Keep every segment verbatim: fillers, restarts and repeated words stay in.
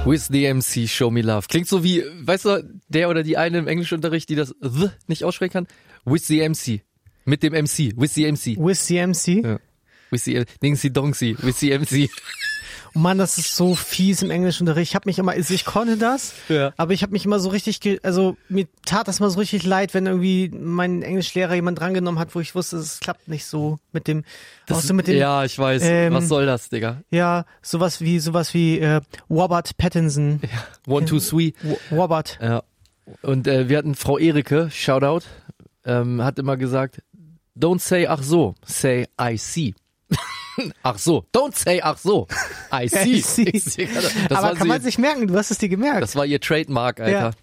With the M C, Show Me Love. Klingt so wie, weißt du, der oder die eine im Englischunterricht, die das The nicht aussprechen kann. With the M C. Mit dem M C. With the M C. With the M C? Ja. With the Dingsy Dongsy. With the M C. Oh Mann, das ist so fies im Englischunterricht. Ich habe mich immer, also ich konnte das, ja. aber ich habe mich immer so richtig, ge- also mir tat das mal so richtig leid, wenn irgendwie mein Englischlehrer jemand drangenommen hat, wo ich wusste, es klappt nicht so mit dem, das, auch so mit dem. Ja, ich weiß. Ähm, Was soll das, Digga? Ja, sowas wie, sowas wie äh, Robert Pattinson. Ja. One, two, three. Robert. Ja. Und äh, wir hatten Frau Erike, Shoutout, ähm, hat immer gesagt, don't say ach so, say I see. Ach so, don't say ach so, I see. I see. Das Aber war kann sie, man sich merken, du hast es dir gemerkt. Das war ihr Trademark, Alter. Ja.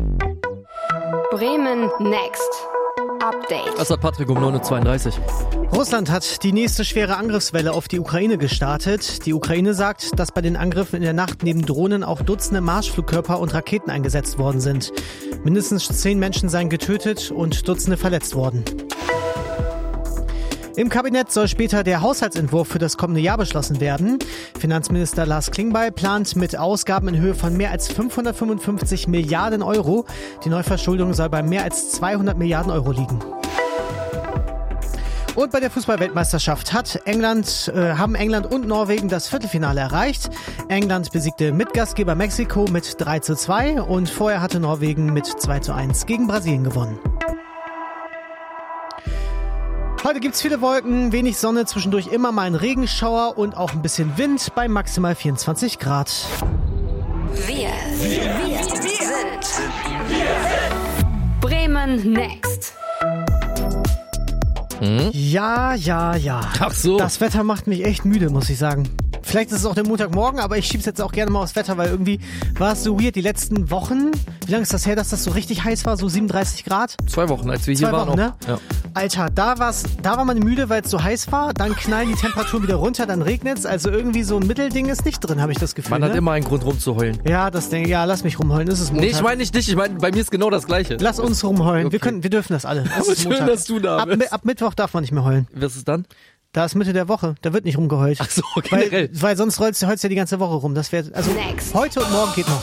Bremen Next Update. Das hat Patrick um neun Uhr zweiunddreißig. Russland hat die nächste schwere Angriffswelle auf die Ukraine gestartet. Die Ukraine sagt, dass bei den Angriffen in der Nacht neben Drohnen auch Dutzende Marschflugkörper und Raketen eingesetzt worden sind. Mindestens zehn Menschen seien getötet und Dutzende verletzt worden. Im Kabinett soll später der Haushaltsentwurf für das kommende Jahr beschlossen werden. Finanzminister Lars Klingbeil plant mit Ausgaben in Höhe von mehr als fünfhundertfünfundfünfzig Milliarden Euro. Die Neuverschuldung soll bei mehr als zweihundert Milliarden Euro liegen. Und bei der Fußball-Weltmeisterschaft hat England, äh, haben England und Norwegen das Viertelfinale erreicht. England besiegte Mitgastgeber Mexiko mit drei zu zwei und vorher hatte Norwegen mit zwei zu eins gegen Brasilien gewonnen. Heute gibt's viele Wolken, wenig Sonne, zwischendurch immer mal ein Regenschauer und auch ein bisschen Wind bei maximal vierundzwanzig Grad. Wir, wir, wir sind Bremen Next. Hm? Ja, ja, ja. Ach so. Das Wetter macht mich echt müde, muss ich sagen. Vielleicht ist es auch der Montagmorgen, aber ich schieb's jetzt auch gerne mal aufs Wetter, weil irgendwie war es so weird die letzten Wochen. Wie lange ist das her, dass das so richtig heiß war? So siebenunddreißig Grad? Zwei Wochen, als wir hier Zwei waren. Wochen, noch. ne? Ja. Alter, da war's, da war man müde, weil es so heiß war. Dann knallen die Temperaturen wieder runter, dann regnet's. Also irgendwie so ein Mittelding ist nicht drin, habe ich das Gefühl. Man hat ne? immer einen Grund rumzuheulen. Ja, das denke ja, lass mich rumheulen. Es ist Montag. Nee, ich meine nicht dich. Ich meine, bei mir ist genau das Gleiche. Lass uns rumheulen. Okay. Wir können, wir dürfen das alle. Es Aber ist schön, Montag. dass du da ab, bist. ab Mittwoch darf man nicht mehr heulen. Was ist dann? Da ist Mitte der Woche. Da wird nicht rumgeheult. Ach so, generell. Weil, weil sonst rollst du heulst ja die ganze Woche rum. Das wäre also Next. heute und morgen geht noch.